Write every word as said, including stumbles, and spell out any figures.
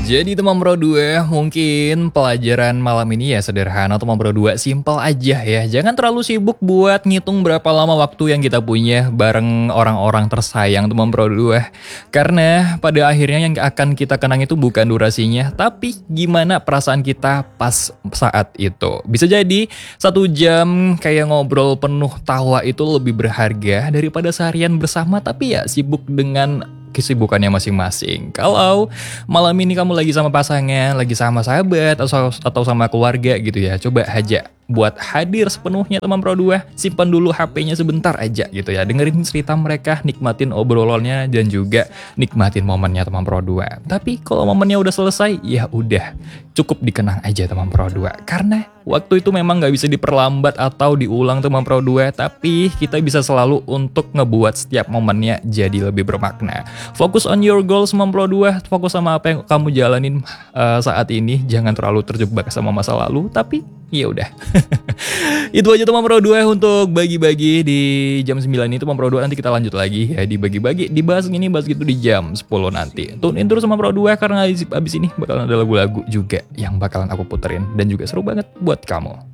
Jadi teman Pro dua, mungkin pelajaran malam ini ya sederhana teman Pro dua, simple aja ya. Jangan terlalu sibuk buat ngitung berapa lama waktu yang kita punya bareng orang-orang tersayang teman Pro dua. Karena pada akhirnya yang akan kita kenang itu bukan durasinya, tapi gimana perasaan kita pas saat itu. Bisa jadi satu jam kayak ngobrol penuh tawa itu lebih berharga daripada seharian bersama tapi ya sibuk dengan kesibukannya masing-masing. Kalau malam ini kamu lagi sama pasangan, lagi sama sahabat atau atau sama keluarga gitu ya, coba aja buat hadir sepenuhnya teman Pro dua, simpan dulu H P-nya sebentar aja gitu ya, dengerin cerita mereka, nikmatin obrolannya dan juga nikmatin momennya teman Pro dua. Tapi kalau momennya udah selesai, ya udah cukup dikenang aja teman Pro dua, karena waktu itu memang nggak bisa diperlambat atau diulang teman Pro dua, tapi kita bisa selalu untuk ngebuat setiap momennya jadi lebih bermakna. Fokus on your goals teman Pro dua, fokus sama apa yang kamu jalanin uh, saat ini, jangan terlalu terjebak sama masa lalu, tapi ya udah. Itu aja teman Pro dua untuk bagi-bagi di jam sembilan ini teman Pro dua, nanti kita lanjut lagi ya dibagi-bagi, dibahas gini bahas gitu di jam sepuluh nanti. Tune in terus sama Pro dua karena abis ini bakalan ada lagu-lagu juga yang bakalan aku puterin dan juga seru banget buat kamu.